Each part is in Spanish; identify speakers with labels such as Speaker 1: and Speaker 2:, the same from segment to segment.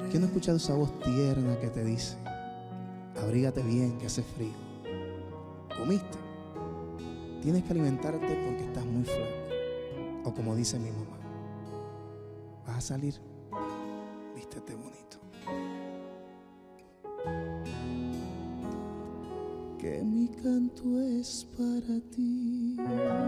Speaker 1: ¿Quién no ha escuchado esa voz tierna que te dice: abrígate bien, que hace frío? ¿Comiste? Tienes que alimentarte porque estás muy flaco. O como dice mi mamá: vas a salir, vístete bonito. Que mi canto es para ti.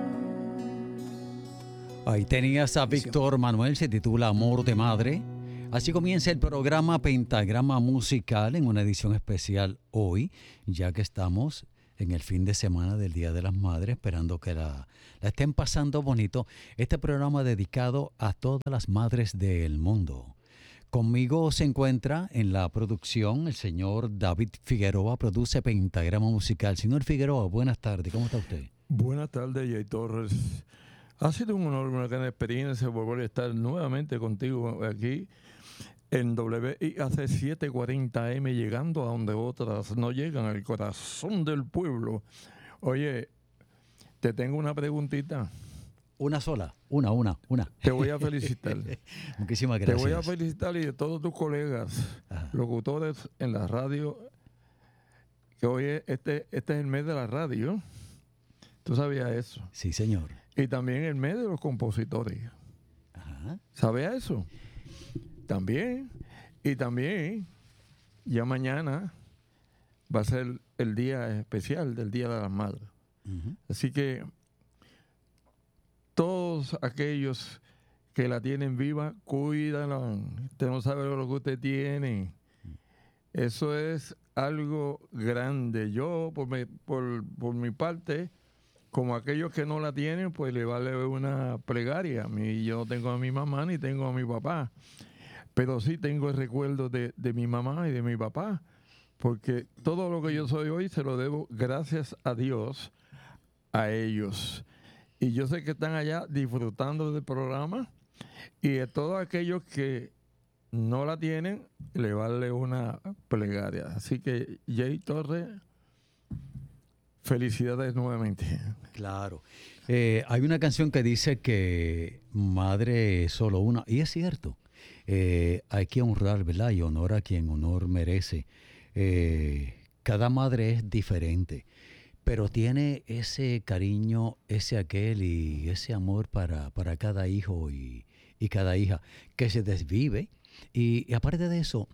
Speaker 2: Ahí tenías a Víctor Manuel, se titula Amor de Madre. Así comienza el programa Pentagrama Musical en una edición especial hoy, ya que estamos en el fin de semana del Día de las Madres, esperando que la estén pasando bonito. Este programa dedicado a todas las madres del mundo. Conmigo se encuentra en la producción el señor David Figueroa, produce Pentagrama Musical. Señor Figueroa, buenas tardes, ¿cómo está usted?
Speaker 3: Buenas tardes, Jay Torres. Ha sido un honor, una gran experiencia volver a estar nuevamente contigo aquí en WIAC 740M, llegando a donde otras no llegan, al corazón del pueblo. Oye, te tengo una preguntita.
Speaker 2: Una sola, una.
Speaker 3: Te voy a felicitar.
Speaker 2: Muchísimas gracias.
Speaker 3: Te voy a felicitar y de todos tus colegas, locutores en la radio, que hoy este es el mes de la radio. ¿Tú sabías eso?
Speaker 2: Sí, señor.
Speaker 3: Y también el mes de los compositores.
Speaker 2: Ajá.
Speaker 3: ¿Sabías eso? También. Y también, ya mañana va a ser el día especial del Día de las Madres.
Speaker 2: Uh-huh.
Speaker 3: Así que todos aquellos que la tienen viva, cuídala. Usted no sabe lo que usted tiene. Eso es algo grande. Yo, por mi parte, como aquellos que no la tienen, pues le vale una plegaria. Yo no tengo a mi mamá ni tengo a mi papá, pero sí tengo el recuerdo de mi mamá y de mi papá, porque todo lo que yo soy hoy se lo debo gracias a Dios, a ellos. Y yo sé que están allá disfrutando del programa, y de todos aquellos que no la tienen, le vale una plegaria. Así que, Jay Torres, felicidades nuevamente.
Speaker 2: Claro. Hay una canción que dice que madre es solo una, y es cierto. Hay que honrar, ¿verdad? Y honor a quien honor merece. Cada madre es diferente, pero tiene ese cariño, ese aquel y ese amor para cada hijo y cada hija que se desvive. Y aparte de eso,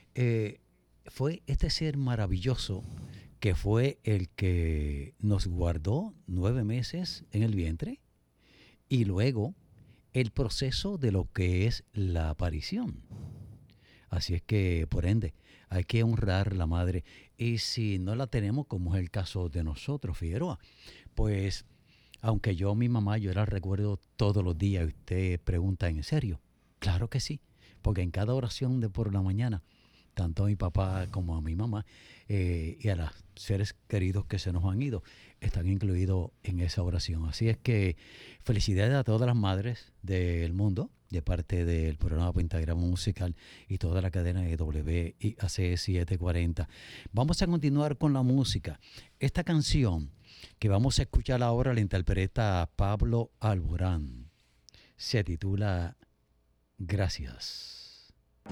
Speaker 2: fue este ser maravilloso que fue el que nos guardó 9 meses en el vientre, y luego el proceso de lo que es la aparición. Así es que, por ende, hay que honrar la madre. Y si no la tenemos, como es el caso de nosotros, Figueroa, pues, aunque yo, mi mamá, yo la recuerdo todos los días, y usted pregunta, ¿en serio? Claro que sí, porque en cada oración de por la mañana, tanto a mi papá como a mi mamá, y a los seres queridos que se nos han ido, están incluidos en esa oración. Así es que felicidades a todas las madres del mundo, de parte del programa Pentagrama Musical y toda la cadena de WIAC 740. Vamos a continuar con la música. Esta canción que vamos a escuchar ahora la interpreta Pablo Alborán. Se titula Gracias.